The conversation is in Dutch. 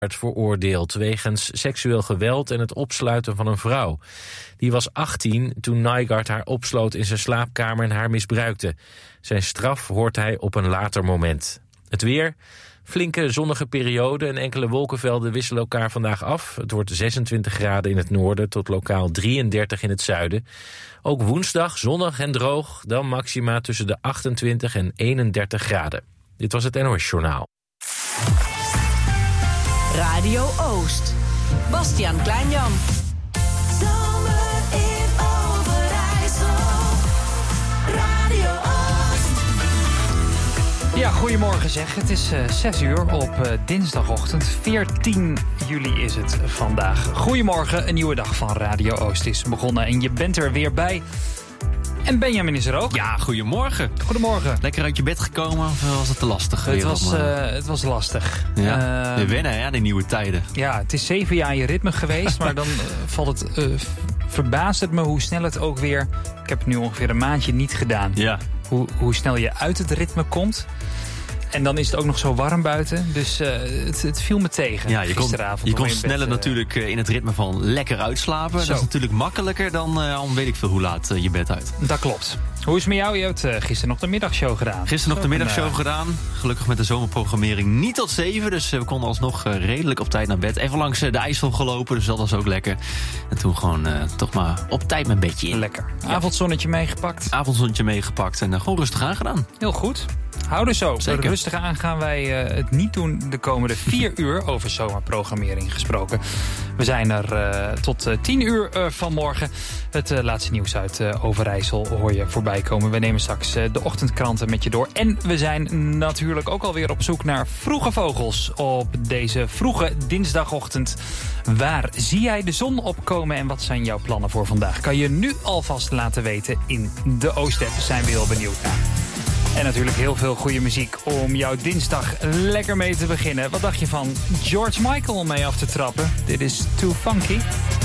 werd veroordeeld wegens seksueel geweld en het opsluiten van een vrouw. Die was 18 toen Nygaard haar opsloot in zijn slaapkamer en haar misbruikte. Zijn straf hoort hij op een later moment. Het weer, flinke zonnige periode en enkele wolkenvelden wisselen elkaar vandaag af. Het wordt 26 graden in het noorden tot lokaal 33 in het zuiden. Ook woensdag zonnig en droog, dan maxima tussen de 28 en 31 graden. Dit was het NOS Journaal. Radio Oost. Bastiaan Kleinjan. Zomer in Overijssel. Radio Oost. Ja, goedemorgen zeg. Het is 6 uur op dinsdagochtend. 14 juli is het vandaag. Goedemorgen, een nieuwe dag van Radio Oost is begonnen. En je bent er weer bij. En Benjamin is er ook. Ja, goedemorgen. Goedemorgen. Lekker uit je bed gekomen of was het te lastig? Het was lastig. Ja, we wennen hè, de nieuwe tijden. Ja, het is 7 jaar je ritme geweest, maar dan verbaast het me hoe snel het ook weer... Ik heb het nu ongeveer een maandje niet gedaan. Ja. Hoe snel je uit het ritme komt. En dan is het ook nog zo warm buiten. Dus het viel me tegen gisteravond. Je kon sneller natuurlijk in het ritme van lekker uitslapen. Zo. Dat is natuurlijk makkelijker dan om weet ik veel hoe laat je bed uit. Dat klopt. Hoe is het met jou? Je hebt gisteren nog de middagshow gedaan. Gisteren nog de middagshow gedaan. Gelukkig met de zomerprogrammering niet tot 7. Dus we konden alsnog redelijk op tijd naar bed. Even langs de IJssel gelopen, dus dat was ook lekker. En toen gewoon toch maar op tijd mijn bedje in. Lekker. Avondzonnetje meegepakt. Avondzonnetje meegepakt en gewoon rustig aangedaan. Heel goed. Hou dus zo. Zeker. Rustig aan gaan wij het niet doen de komende 4 uur over zomerprogrammering gesproken. We zijn er tot 10 uur vanmorgen. Het laatste nieuws uit Overijssel hoor je voorbij komen. We nemen straks de ochtendkranten met je door. En we zijn natuurlijk ook alweer op zoek naar vroege vogels op deze vroege dinsdagochtend. Waar zie jij de zon opkomen en wat zijn jouw plannen voor vandaag? Kan je nu alvast laten weten in de Oostep. Zijn we heel benieuwd naar. En natuurlijk heel veel goede muziek om jouw dinsdag lekker mee te beginnen. Wat dacht je van George Michael om mee af te trappen? Dit is Too Funky.